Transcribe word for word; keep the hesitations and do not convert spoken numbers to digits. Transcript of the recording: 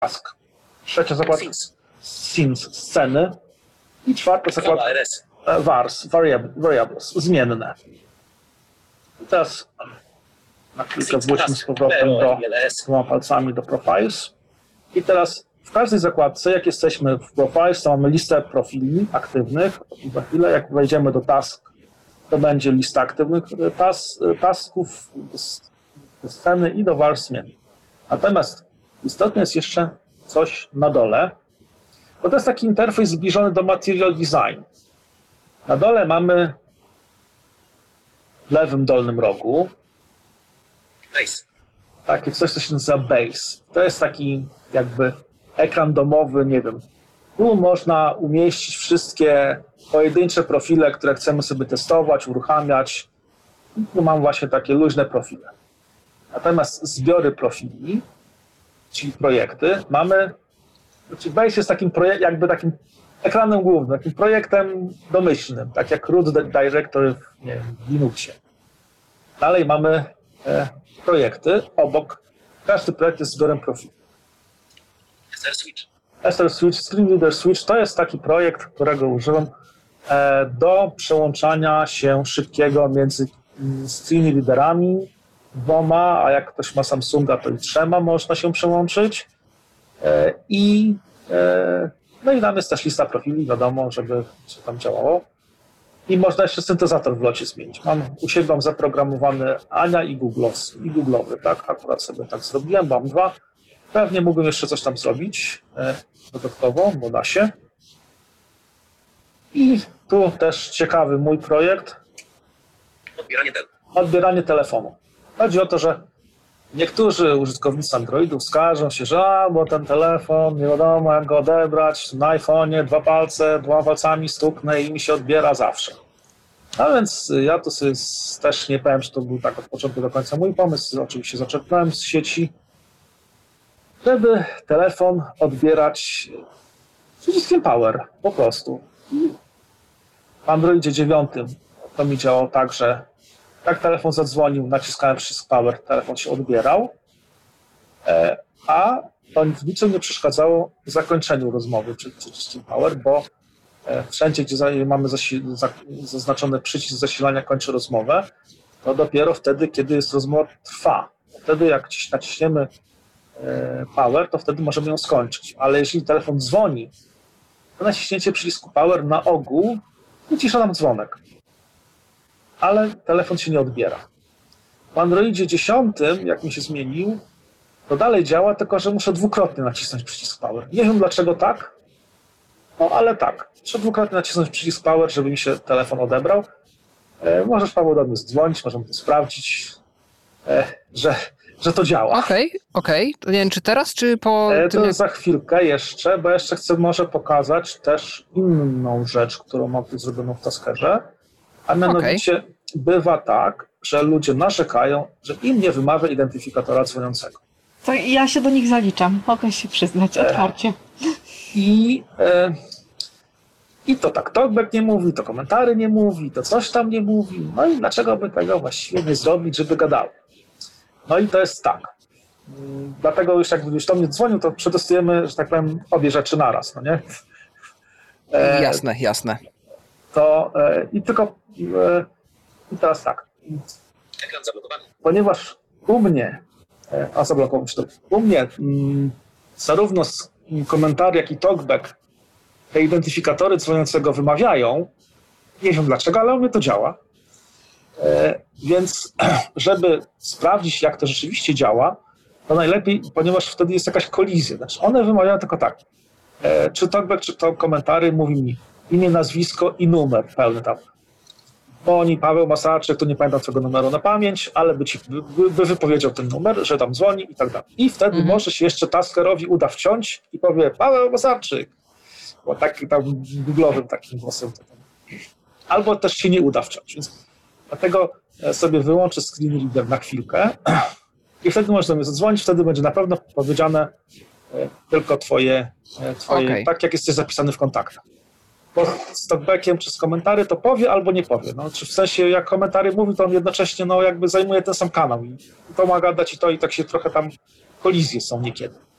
task. Trzecia zakładka scenes, sceny. I czwarta zakładka vars, variables, zmienne. I teraz na chwilkę wróćmy z powrotem do dwoma palcami do profiles. I teraz w każdej zakładce, jak jesteśmy w profiles, to mamy listę profili aktywnych. Za chwilę, jak wejdziemy do task, to będzie lista aktywnych tas, tasków, sceny i do vars zmiennych. Natomiast istotne jest jeszcze coś na dole, bo to jest taki interfejs zbliżony do material design. Na dole mamy w lewym dolnym rogu Base. takie coś, co się nazywa base. To jest taki jakby ekran domowy, nie wiem. Tu można umieścić wszystkie pojedyncze profile, które chcemy sobie testować, uruchamiać. Tu mam właśnie takie luźne profile. Natomiast zbiory profili, czyli projekty, mamy, czyli base jest takim projek- jakby takim ekranem głównym, takim projektem domyślnym, tak jak root directory w, nie wiem, w Linuxie. Dalej mamy e, projekty, obok, każdy projekt jest zbiorem profili. S R Switch. S R Switch, Screen Reader Switch to jest taki projekt, którego użyłem e, do przełączania się szybkiego między screen readerami dwoma, a jak ktoś ma Samsunga, to i trzema można się przełączyć. E, I e, no i tam jest też lista profili, wiadomo, żeby się tam działało. I można jeszcze syntezator w locie zmienić. Mam u siebie mam zaprogramowany Ania i Google'owy, i Google'owy, tak? Akurat sobie tak zrobiłem, mam dwa. Pewnie mógłbym jeszcze coś tam zrobić e, dodatkowo, bo da się. I tu też ciekawy mój projekt. Odbieranie telefonu. Odbieranie telefonu. Chodzi o to, że niektórzy użytkownicy Androidów skarżą się, że a, bo ten telefon, nie wiadomo jak go odebrać, na iPhone'ie dwa palce, dwoma palcami stuknę i mi się odbiera zawsze. A więc ja tu sobie też nie powiem, że to był tak od początku do końca mój pomysł, oczywiście zaczerpnąłem z sieci, żeby telefon odbierać przyciskiem power, po prostu. W Androidzie dziewiątym to mi działało tak, że jak telefon zadzwonił, naciskałem przycisk power, telefon się odbierał, a to w niczym nie przeszkadzało zakończeniu rozmowy przed przyciskiem power, bo wszędzie, gdzie mamy zaznaczony przycisk zasilania kończy rozmowę, to dopiero wtedy, kiedy jest rozmowa trwa. Wtedy jak naciśniemy power, to wtedy możemy ją skończyć. Ale jeżeli telefon dzwoni, to naciśnięcie przycisku power na ogół wycisza nam dzwonek. Ale telefon się nie odbiera. W Androidzie dziesiątym, jak mi się zmienił, to dalej działa, tylko że muszę dwukrotnie nacisnąć przycisk power. Nie wiem dlaczego tak, no ale tak. Muszę dwukrotnie nacisnąć przycisk power, żeby mi się telefon odebrał. E, możesz, Paweł, do mnie dzwonić, możemy to sprawdzić, e, że, że to działa. Okej, okay, okej. Okay. Nie wiem, czy teraz, czy po... E, tym, to jak... za chwilkę jeszcze, bo jeszcze chcę może pokazać też inną rzecz, którą mam tu zrobioną w Taskerze. A mianowicie okay. bywa tak, że ludzie narzekają, że im nie wymawia identyfikatora dzwoniącego. To ja się do nich zaliczam, mogę się przyznać otwarcie. E, I, e, I to tak talkback nie mówi, to komentary nie mówi, to coś tam nie mówi. No i dlaczego by tego właściwie nie zrobić, żeby gadały? No i to jest tak. Dlatego już jak już do mnie dzwonił, to przetestujemy, że tak powiem, obie rzeczy naraz, no nie? E, jasne, jasne. To e, i tylko e, i teraz tak. Ekran zablokowany. Ponieważ u mnie, e, a zablokował się to, u mnie m, zarówno komentarze, jak i talkback te identyfikatory dzwoniącego wymawiają. Nie wiem dlaczego, ale u mnie to działa. E, więc żeby sprawdzić, jak to rzeczywiście działa, to najlepiej, ponieważ wtedy jest jakaś kolizja. Znaczy one wymawiają tylko tak. E, czy talkback, czy to komentary mówi mi imię, nazwisko i numer pełny tam. Bo oni, Paweł Masarczyk, tu nie pamiętam twojego numeru na pamięć, ale by ci by, by wypowiedział ten numer, że tam dzwoni i tak dalej. I wtedy mhm. może się jeszcze taskerowi uda wciąć i powie Paweł Masarczyk. Bo tak tam googlowym takim głosem. Albo też się nie uda wciąć. Więc dlatego sobie wyłączę screen reader na chwilkę i wtedy możesz do mnie zadzwonić, wtedy będzie na pewno powiedziane tylko twoje, twoje okay. tak jak jesteś zapisany w kontaktach. Bo z talkbackiem czy z komentarzy to powie albo nie powie. No, czy w sensie jak komentary mówi, to on jednocześnie no, jakby zajmuje ten sam kanał i pomaga dać i to i tak się trochę tam kolizje są niekiedy.